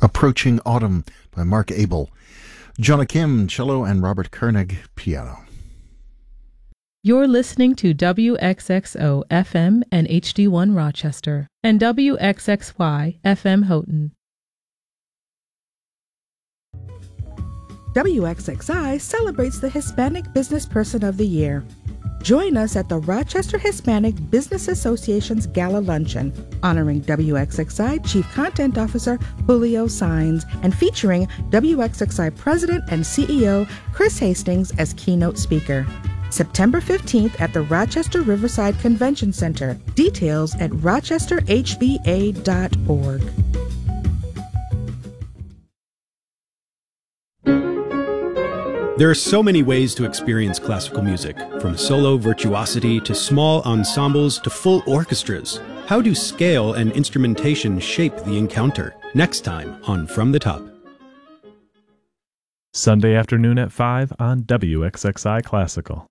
Approaching Autumn by Mark Abel. Jonah Kim, cello, and Robert Koenig, piano. You're listening to WXXO FM and HD1 Rochester and WXXY FM Houghton. WXXI celebrates the Hispanic Business Person of the Year. Join us at the Rochester Hispanic Business Association's Gala Luncheon, honoring WXXI Chief Content Officer Julio Saenz and featuring WXXI President and CEO Chris Hastings as keynote speaker. September 15th at the Rochester Riverside Convention Center. Details at rochesterhba.org. There are so many ways to experience classical music, from solo virtuosity to small ensembles to full orchestras. How do scale and instrumentation shape the encounter? Next time on From the Top. Sunday afternoon at 5 on WXXI Classical.